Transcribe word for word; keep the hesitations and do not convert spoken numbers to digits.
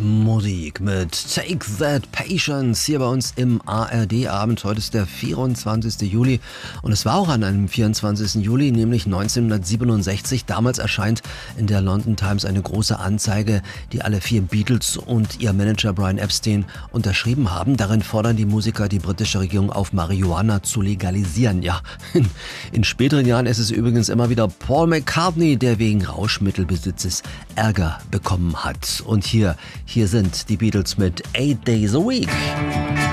Musik mit Take That Patience hier bei uns im A R D-Abend. Heute ist der vierundzwanzigste Juli und es war auch an einem vierundzwanzigsten Juli, nämlich neunzehnhundertsiebenundsechzig. Damals erscheint in der London Times eine große Anzeige, die alle vier Beatles und ihr Manager Brian Epstein unterschrieben haben. Darin fordern die Musiker die britische Regierung auf, Marihuana zu legalisieren. Ja, in, in späteren Jahren ist es übrigens immer wieder Paul McCartney, der wegen Rauschmittelbesitzes Ärger bekommen hat. Und hier Hier sind die Beatles mit Eight Days a Week.